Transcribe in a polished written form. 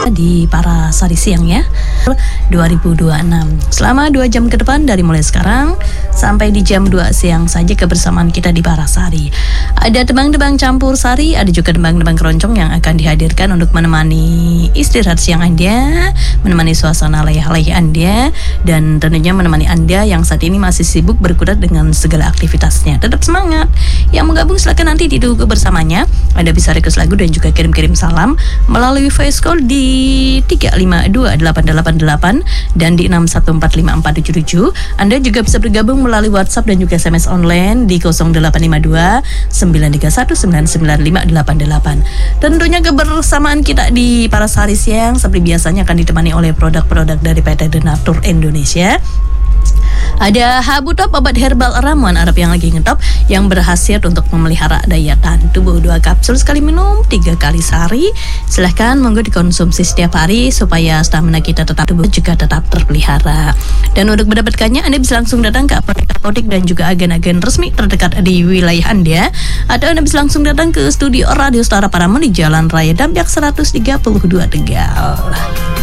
di Parasari Siang ya 2026. Selama 2 jam ke depan dari mulai sekarang sampai di jam 2 siang saja kebersamaan kita di Parasari. Ada tebang-tebang campur sari, ada juga tebang-tebang keroncong yang akan dihadirkan untuk menemani istirahat siang Anda, menemani suasana layah-layah Anda, dan tentunya menemani Anda yang saat ini masih sibuk berkutat dengan segala aktivitasnya. Tetap semangat. Yang menggabung silakan nanti ditunggu bersamanya. Anda bisa request lagu dan juga kirim-kirim salam melalui voice call di 3528888 dan di 6145477. Anda juga bisa bergabung melalui WhatsApp dan juga SMS online di 0852 931 99588. Tentunya kebersamaan kita di Parasari Siang seperti biasanya akan ditemani oleh produk-produk dari PT Denatur Indonesia. Ada Habu Top, obat herbal ramuan Arab yang lagi ngetop, yang berhasil untuk memelihara daya tahan tubuh. 2 kapsul sekali minum, 3 kali sehari. Silahkan monggo dikonsumsi setiap hari supaya stamina kita tetap, tubuh juga tetap terpelihara. Dan untuk mendapatkannya Anda bisa langsung datang ke apotek dan juga agen-agen resmi terdekat di wilayah Anda, atau Anda bisa langsung datang ke studio Radio Setara Paramount di Jalan Raya Dampyak 132 Tegal.